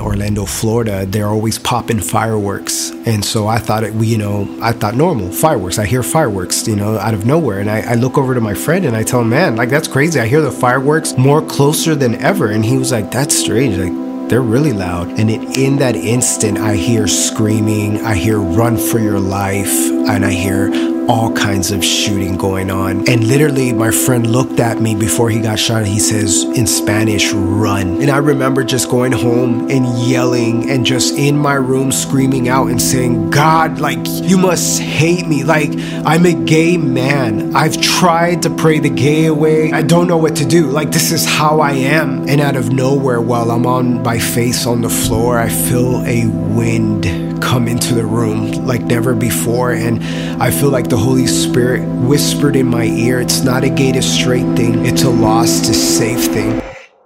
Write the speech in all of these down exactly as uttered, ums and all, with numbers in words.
Orlando, Florida, they're always popping fireworks. And so I thought it, you know, I thought normal fireworks. I hear fireworks, you know, out of nowhere. And I, I look over to my friend and I tell him, man, like, that's crazy. I hear the fireworks more closer than ever. And he was like, that's strange. Like, they're really loud. And it, in that instant, I hear screaming, I hear run for your life, and I hear all kinds of shooting going on. And literally, my friend looked at me before he got shot. He says in Spanish, run. And I remember just going home and yelling and just in my room screaming out and saying, God, like, you must hate me. Like, I'm a gay man. I've tried to pray the gay away. I don't know what to do. Like, this is how I am. And out of nowhere, while I'm on my face on the floor, I feel a wind come into the room like never before. And I feel like the Holy Spirit whispered in my ear, it's not a gay to straight thing, it's a lost to safe thing.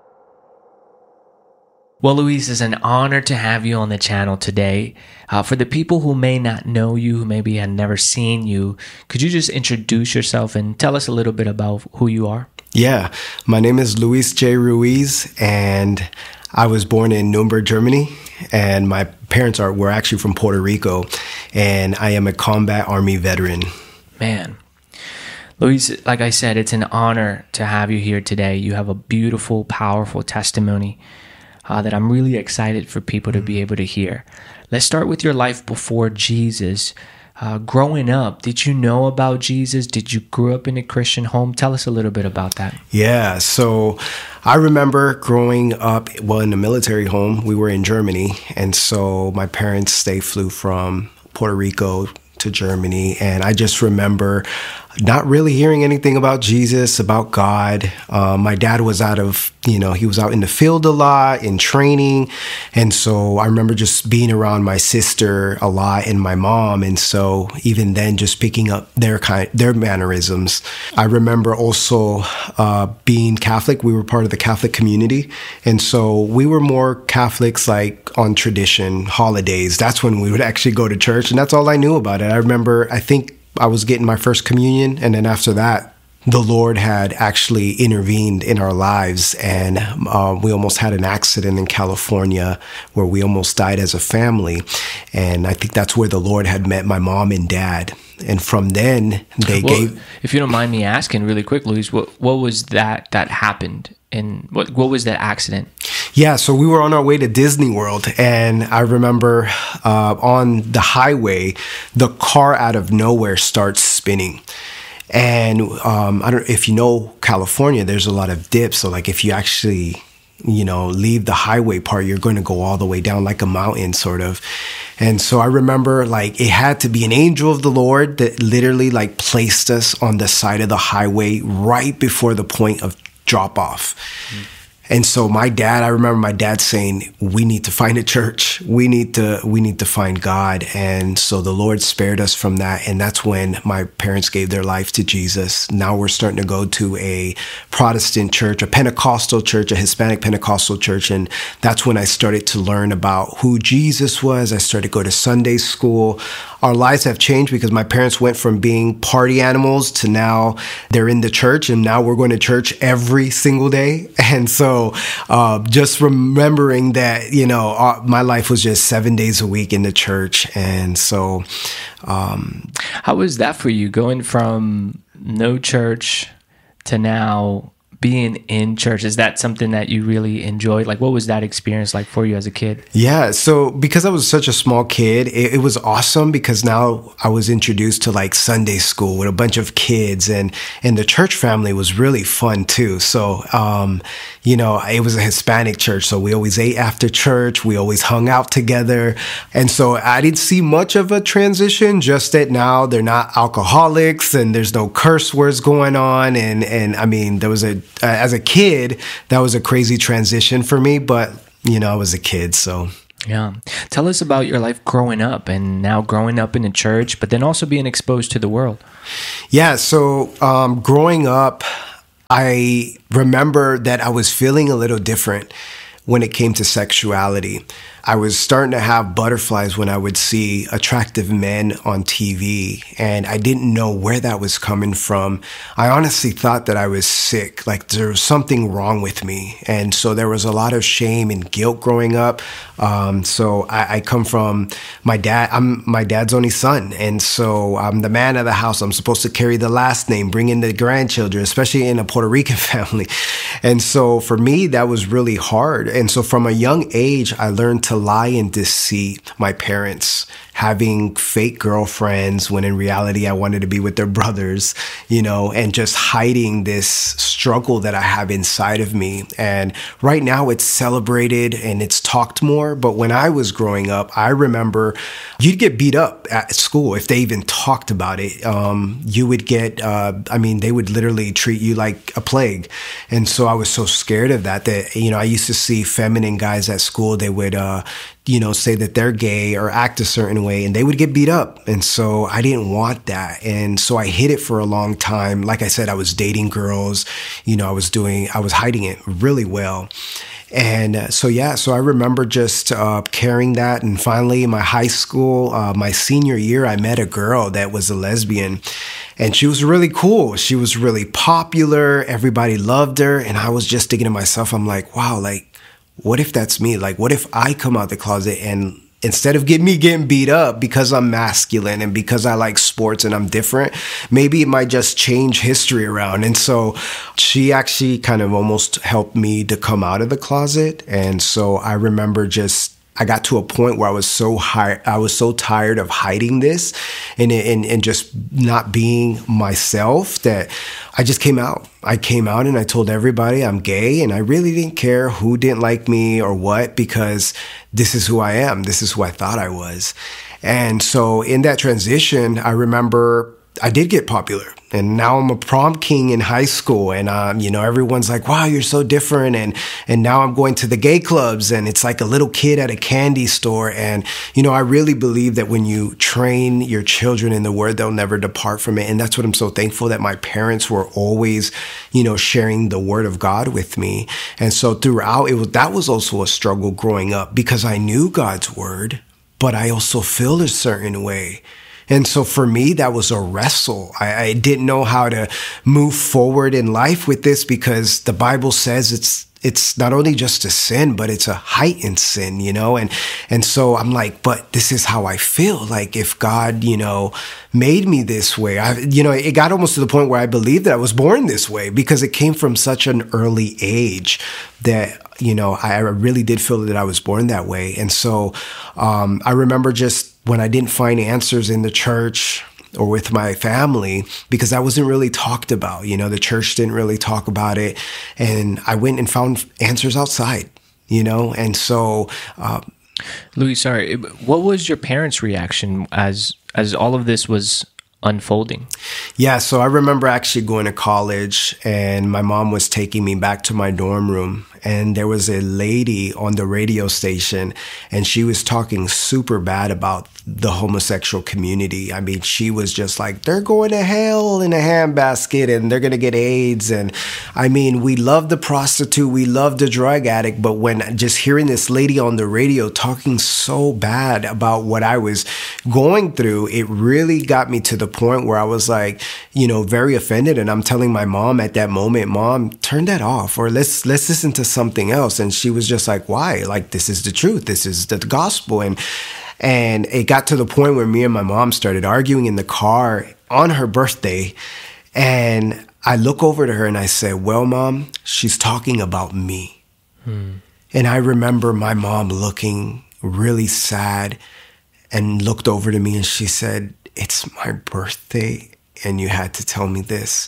Well, Luis, it's an honor to have you on the channel today. Uh, for the people who may not know you, who maybe have never seen you, could you just introduce yourself and tell us a little bit about who you are? Yeah, my name is Luis J. Ruiz, and I was born in Nuremberg, Germany, and my parents are were actually from Puerto Rico, and I am a combat army veteran. Man, Luis, like I said, it's an honor to have you here today. You have a beautiful, powerful testimony uh, that I'm really excited for people to be able to hear. Let's start with your life before Jesus. Uh, growing up, did you know about Jesus? Did you grow up in a Christian home? Tell us a little bit about that. Yeah, so I remember growing up, well, in a military home. We were in Germany, and so my parents, they flew from Puerto Rico to Germany, and I just remember not really hearing anything about Jesus, about God. Uh, my dad was out of, you know, he was out in the field a lot, in training. And so I remember just being around my sister a lot and my mom. And so even then, just picking up their kind, their mannerisms. I remember also uh, being Catholic. We were part of the Catholic community. And so we were more Catholics, like on tradition, holidays. That's when we would actually go to church. And that's all I knew about it. I remember, I think, I was getting my first communion, and then after that, the Lord had actually intervened in our lives, and uh, we almost had an accident in California where we almost died as a family, and I think that's where the Lord had met my mom and dad, and from then they well, gave. If you don't mind me asking, really quick, Luis, what what was that that happened, and what what was that accident? Yeah, so we were on our way to Disney World, and I remember uh, on the highway, the car out of nowhere starts spinning. And um, I don't if you know California, there's a lot of dips. So like if you actually, you know, leave the highway part, you're going to go all the way down like a mountain sort of. And so I remember like it had to be an angel of the Lord that literally like placed us on the side of the highway right before the point of drop off. Mm. And so my dad, I remember my dad saying, we need to find a church. We need to, we need to find God. And so the Lord spared us from that. And that's when my parents gave their life to Jesus. Now we're starting to go to a Protestant church, a Pentecostal church, a Hispanic Pentecostal church. And that's when I started to learn about who Jesus was. I started to go to Sunday school. Our lives have changed because my parents went from being party animals to now they're in the church, and now we're going to church every single day. And so uh, just remembering that, you know, uh, my life was just seven days a week in the church. And so. Um, How was that for you, going from no church to now being in church? Is that something that you really enjoyed? Like, what was that experience like for you as a kid? Yeah. So because I was such a small kid, it, it was awesome because now I was introduced to like Sunday school with a bunch of kids, and, and the church family was really fun too. So, um, you know, it was a Hispanic church. So we always ate after church. We always hung out together. And so I didn't see much of a transition, just that now they're not alcoholics and there's no curse words going on. And, and I mean, there was a, Uh, as a kid, that was a crazy transition for me, but, you know, I was a kid, so. Yeah. Tell us about your life growing up and now growing up in the church, but then also being exposed to the world. Yeah, so um, growing up, I remember that I was feeling a little different when it came to sexuality. I was starting to have butterflies when I would see attractive men on T V, and I didn't know where that was coming from. I honestly thought that I was sick, like there was something wrong with me. And so there was a lot of shame and guilt growing up. Um, so I, I come from my dad, I'm my dad's only son. And so I'm the man of the house. I'm supposed to carry the last name, bring in the grandchildren, especially in a Puerto Rican family. And so for me, that was really hard. And so from a young age, I learned to lie and deceive my parents, having fake girlfriends when in reality I wanted to be with their brothers, you know, and just hiding this struggle that I have inside of me. And right now it's celebrated and it's talked more. But when I was growing up, I remember you'd get beat up at school if they even talked about it. Um, you would get, uh, I mean, they would literally treat you like a plague. And so I was so scared of that, that, you know, I used to see feminine guys at school. They would, uh, you know, say that they're gay or act a certain way, and they would get beat up. And so I didn't want that. And so I hid it for a long time. Like I said, I was dating girls, you know, I was doing, I was hiding it really well. And uh, so, yeah, so I remember just uh, carrying that. And finally, in my high school, uh, my senior year, I met a girl that was a lesbian. And she was really cool. She was really popular. Everybody loved her. And I was just thinking to myself, I'm like, wow, like, what if that's me? Like, what if I come out the closet and instead of get me getting beat up because I'm masculine and because I like sports and I'm different, maybe it might just change history around. And so she actually kind of almost helped me to come out of the closet. And so I remember just, I got to a point where I was so high, I was so tired of hiding this and, and, and just not being myself that I just came out. I came out and I told everybody I'm gay, and I really didn't care who didn't like me or what, because this is who I am. This is who I thought I was. And so in that transition, I remember I did get popular, and now I'm a prom king in high school, and um, you know, everyone's like, "Wow, you're so different." And and now I'm going to the gay clubs, and it's like a little kid at a candy store. And you know, I really believe that when you train your children in the word, they'll never depart from it. And that's what I'm so thankful that my parents were always, you know, sharing the word of God with me. And so throughout, it was that was also a struggle growing up, because I knew God's word, but I also feel a certain way. And so for me, that was a wrestle. I, I didn't know how to move forward in life with this, because the Bible says it's it's not only just a sin, but it's a heightened sin, you know? And and so I'm like, but this is how I feel. Like, if God, you know, made me this way, I, you know, it got almost to the point where I believed that I was born this way, because it came from such an early age that, you know, I really did feel that I was born that way. And so um, I remember just when I didn't find answers in the church or with my family, because that wasn't really talked about. You know, the church didn't really talk about it. And I went and found answers outside, you know, and so... Uh, Louis, sorry, what was your parents' reaction as as all of this was unfolding? Yeah, so I remember actually going to college, and my mom was taking me back to my dorm room, and there was a lady on the radio station, and she was talking super bad about the homosexual community. I mean, she was just like, they're going to hell in a handbasket, and they're going to get AIDS. And I mean, we love the prostitute, we love the drug addict, but when just hearing this lady on the radio talking so bad about what I was going through, it really got me to the point where I was like, you know, very offended. And I'm telling my mom at that moment, Mom, turn that off, or let's let's listen to something else. And she was just like, why? Like, this is the truth. This is the gospel. And and it got to the point where me and my mom started arguing in the car on her birthday. And I look over to her and I say, well, Mom, she's talking about me. Hmm. And I remember my mom looking really sad and looked over to me, and she said, it's my birthday and you had to tell me this.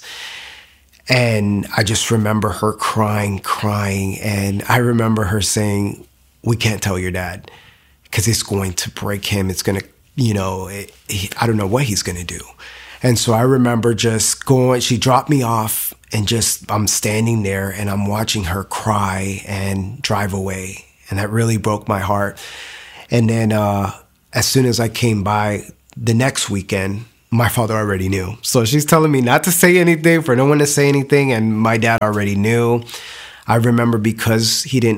And I just remember her crying, crying. And I remember her saying, we can't tell your dad because it's going to break him. It's going to, you know, it, he, I don't know what he's going to do. And so I remember just going, she dropped me off, and just, I'm standing there and I'm watching her cry and drive away. And that really broke my heart. And then uh, as soon as I came by the next weekend, my father already knew. So she's telling me not to say anything, for no one to say anything. And my dad already knew. I remember because he didn't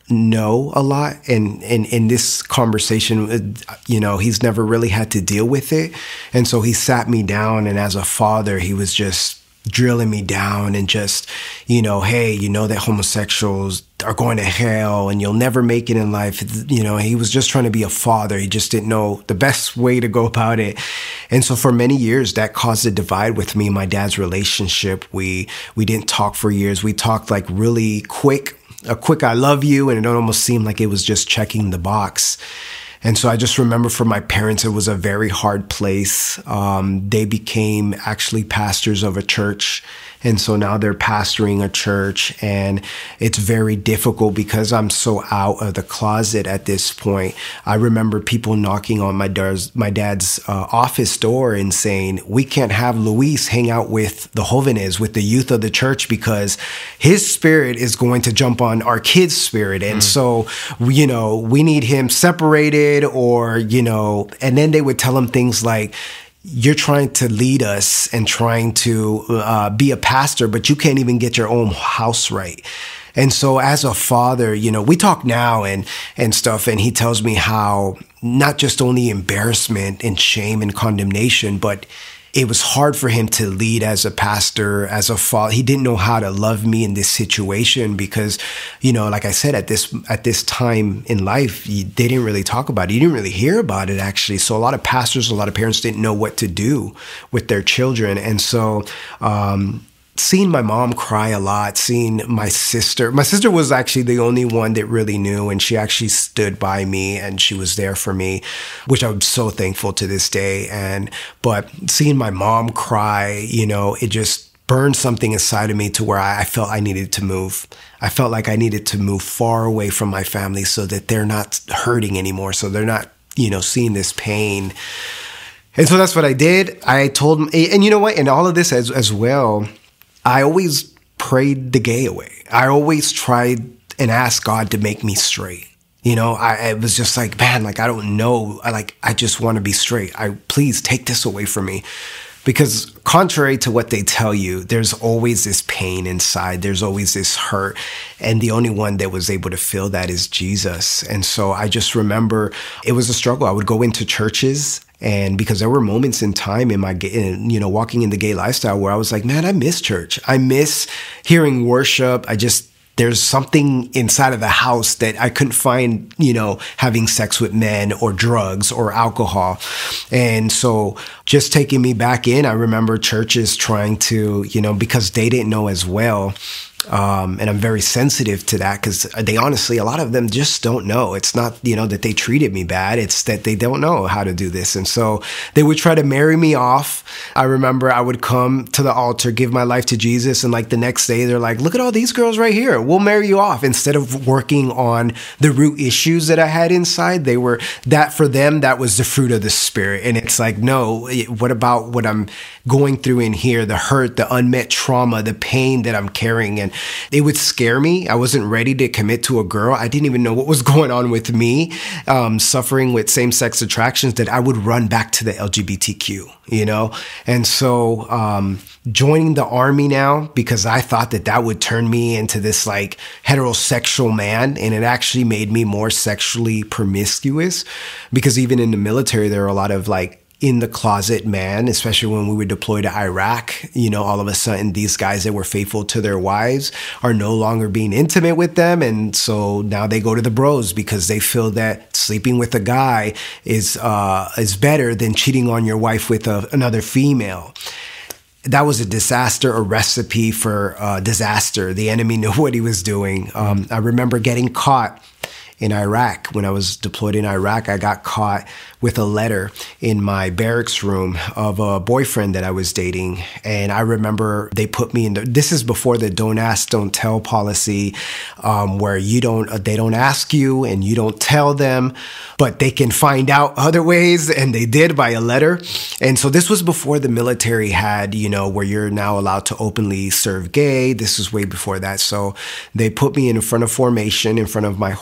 know a lot. And in in this conversation, you know, he's never really had to deal with it. And so he sat me down, and as a father, he was just drilling me down and just, you know, hey, you know that homosexuals are going to hell and you'll never make it in life. You know, he was just trying to be a father. He just didn't know the best way to go about it. And so for many years, that caused a divide with me and my dad's relationship. We, we didn't talk for years. We talked like really quick, a quick I love you. And it almost seemed like it was just checking the box. And so I just remember for my parents, it was a very hard place. Um, they became actually pastors of a church. And so now they're pastoring a church, and it's very difficult because I'm so out of the closet at this point. I remember people knocking on my dad's, my dad's uh, office door and saying, we can't have Luis hang out with the jóvenes, with the youth of the church, because his spirit is going to jump on our kids' spirit. And mm. so, you know, we need him separated, or, you know, and then they would tell him things like, you're trying to lead us and trying to uh, be a pastor, but you can't even get your own house right. And so as a father, you know, we talk now and, and stuff, and he tells me how not just only embarrassment and shame and condemnation, but it was hard for him to lead as a pastor, as a father. He didn't know how to love me in this situation because, you know, like I said, at this at this time in life, you, they didn't really talk about it. You didn't really hear about it, actually. So a lot of pastors, a lot of parents didn't know what to do with their children. And so um seeing my mom cry a lot, seeing my sister, my sister was actually the only one that really knew, and she actually stood by me and she was there for me, which I'm so thankful to this day. And, but seeing my mom cry, you know, it just burned something inside of me to where I, I felt I needed to move. I felt like I needed to move far away from my family so that they're not hurting anymore. So they're not, you know, seeing this pain. And so that's what I did. I told him, and you know what? And all of this as, as well, I always prayed the gay away. I always tried and asked God to make me straight. You know, I, I was just like, man, like, I don't know. I like, I just want to be straight. I please take this away from me. Because contrary to what they tell you, there's always this pain inside. There's always this hurt. And the only one that was able to feel that is Jesus. And so I just remember it was a struggle. I would go into churches, and because there were moments in time in my, in, you know, walking in the gay lifestyle where I was like, man, I miss church. I miss hearing worship. I just, there's something inside of the house that I couldn't find, you know, having sex with men or drugs or alcohol. And so just taking me back in, I remember churches trying to, you know, because they didn't know as well. Um, and I'm very sensitive to that because they honestly, a lot of them just don't know. It's not, you know, that they treated me bad. It's that they don't know how to do this. And so they would try to marry me off. I remember I would come to the altar, give my life to Jesus. And like the next day, they're like, look at all these girls right here. We'll marry you off. Instead of working on the root issues that I had inside, they were that for them, that was the fruit of the spirit. And it's like, no, what about what I'm going through in here? The hurt, the unmet trauma, the pain that I'm carrying. And it would scare me. I wasn't ready to commit to a girl. I didn't even know what was going on with me, um, suffering with same-sex attractions, that I would run back to the L G B T Q, you know? And so um, joining the army now, because I thought that that would turn me into this like heterosexual man, and it actually made me more sexually promiscuous, because even in the military, there are a lot of like in the closet man, especially when we were deployed to Iraq. You know, all of a sudden these guys that were faithful to their wives are no longer being intimate with them. And so now they go to the bros because they feel that sleeping with a guy is, uh, is better than cheating on your wife with a, another female. That was a disaster, a recipe for uh, disaster. The enemy knew what he was doing. Um, I remember getting caught in Iraq. When I was deployed in Iraq, I got caught with a letter in my barracks room of a boyfriend that I was dating. And I remember they put me in the, this is before the don't ask, don't tell policy, um, where you don't, they don't ask you and you don't tell them, but they can find out other ways. And they did by a letter. And so this was before the military had, you know, where you're now allowed to openly serve gay. This was way before that. So they put me in front of formation, in front of my whole company.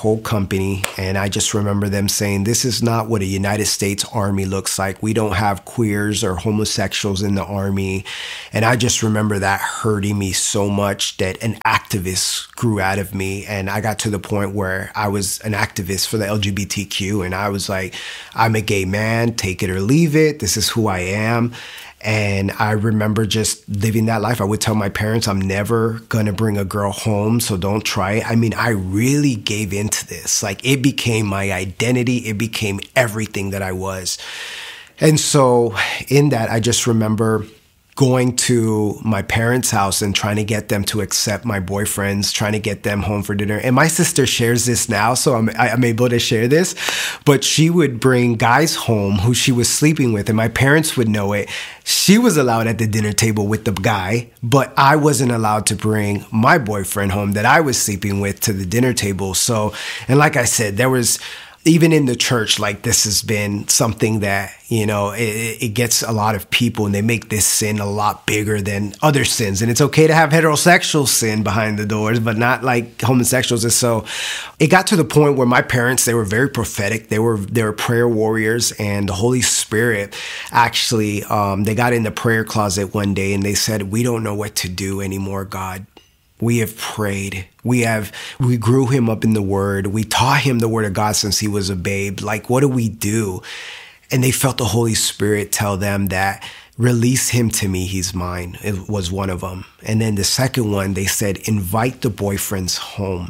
company. And I just remember them saying, this is not what a United States Army looks like. We don't have queers or homosexuals in the Army. And I just remember that hurting me so much that an activist grew out of me. And I got to the point where I was an activist for the L G B T Q. And I was like, I'm a gay man, take it or leave it. This is who I am. And I remember just living that life. I would tell my parents, I'm never going to bring a girl home, so don't try it. I mean, I really gave into this. Like, it became my identity. It became everything that I was. And so in that, I just remember going to my parents' house and trying to get them to accept my boyfriends, trying to get them home for dinner. And my sister shares this now, so I'm, I'm able to share this. But she would bring guys home who she was sleeping with, and my parents would know it. She was allowed at the dinner table with the guy, but I wasn't allowed to bring my boyfriend home that I was sleeping with to the dinner table. So, and like I said, there was... even in the church, like, this has been something that, you know, it, it gets a lot of people, and they make this sin a lot bigger than other sins. And it's okay to have heterosexual sin behind the doors, but not like homosexuals. And so it got to the point where my parents, they were very prophetic. They were, they were prayer warriors, and the Holy Spirit actually, um, they got in the prayer closet one day and they said, we don't know what to do anymore, God. We have prayed. We have, we grew him up in the word. We taught him the word of God since he was a babe. Like, what do we do? And they felt the Holy Spirit tell them that, release him to me. He's mine. It was one of them. And then the second one, they said, invite the boyfriends home.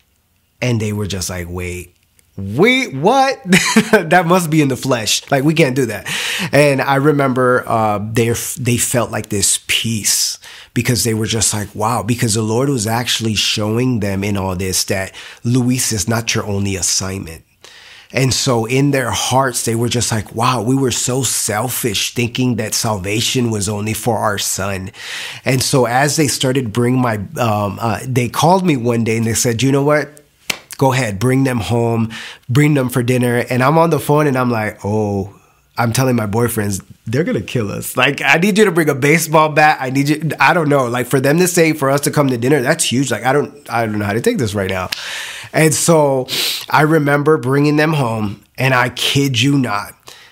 And they were just like, wait. Wait, what? That must be in the flesh. Like, we can't do that. And I remember uh, they they felt like this peace because they were just like, wow, because the Lord was actually showing them in all this that Luis is not your only assignment. And so in their hearts, they were just like, wow, we were so selfish thinking that salvation was only for our son. And so as they started bring my, um, uh, they called me one day and they said, you know what? Go ahead, bring them home, bring them for dinner. And I'm on the phone and I'm like, oh, I'm telling my boyfriends, they're going to kill us. Like, I need you to bring a baseball bat. I need you. I don't know. Like, for them to say, for us to come to dinner, that's huge. Like, I don't, I don't know how to take this right now. And so I remember bringing them home, and I kid you not,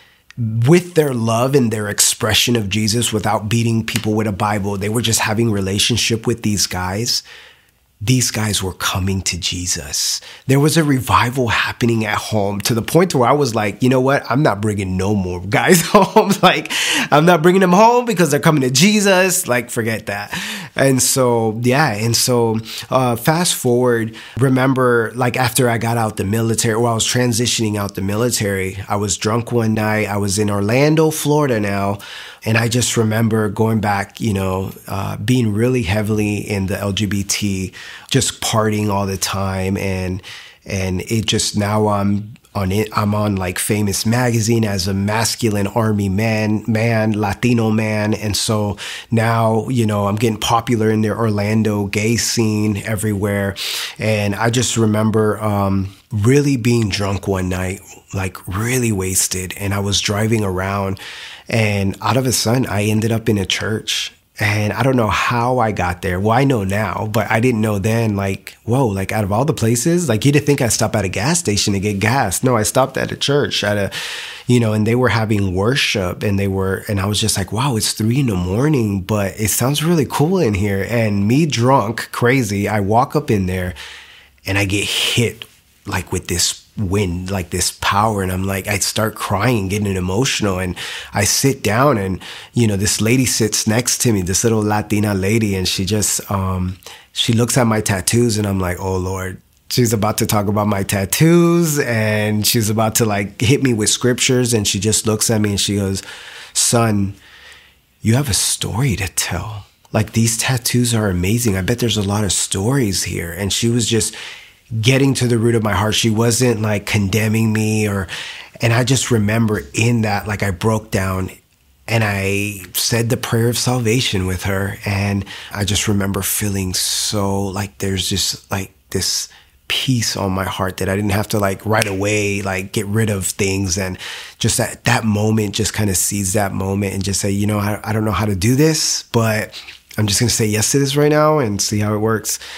with their love and their expression of Jesus without beating people with a Bible, they were just having relationship with these guys. These guys were coming to Jesus. There was a revival happening at home to the point where I was like, you know what? I'm not bringing no more guys home. Like, I'm not bringing them home because they're coming to Jesus. Like, forget that. And so, yeah. And so, uh, fast forward, remember, like, after I got out the military, or I was transitioning out the military, I was drunk one night. I was in Orlando, Florida now. And I just remember going back, you know, uh, being really heavily in the L G B T, just partying all the time. And, and it just, now I'm on it. I'm on like Famous Magazine as a masculine army man, man, Latino man. And so now, you know, I'm getting popular in the Orlando gay scene everywhere. And I just remember, um, really being drunk one night, like really wasted. And I was driving around, and out of a sudden, I ended up in a church. And I don't know how I got there. Well, I know now, but I didn't know then, like, whoa, like, out of all the places, like, you'd think I stopped at a gas station to get gas. No, I stopped at a church at a, you know, and they were having worship, and they were, and I was just like, wow, it's three in the morning, but it sounds really cool in here. And me drunk, crazy, I walk up in there and I get hit like with this wind, like this power. And I'm like, I start crying, getting emotional. And I sit down, and, you know, this lady sits next to me, this little Latina lady. And she just, um, she looks at my tattoos, and I'm like, oh Lord, she's about to talk about my tattoos, and she's about to like hit me with scriptures. And she just looks at me and she goes, son, you have a story to tell. Like, these tattoos are amazing. I bet there's a lot of stories here. And she was just getting to the root of my heart. She wasn't like condemning me, or, and I just remember in that, like, I broke down and I said the prayer of salvation with her. And I just remember feeling so like there's just like this peace on my heart that I didn't have to like right away, like get rid of things. And just at that moment, just kind of seize that moment and just say, you know, I, I don't know how to do this, but I'm just going to say yes to this right now and see how it works.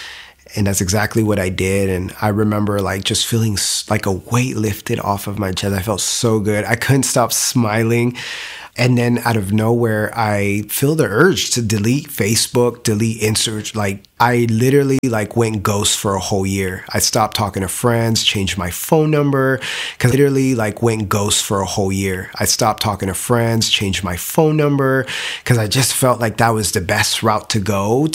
And that's exactly what I did. And I remember like just feeling like a weight lifted off of my chest. I felt so good. I couldn't stop smiling. And then out of nowhere, I feel the urge to delete Facebook, delete Instagram. Like I literally like went ghost for a whole year. I stopped talking to friends, changed my phone number, because literally like went ghost for a whole year. I stopped talking to friends, changed my phone number, because I just felt like that was the best route to go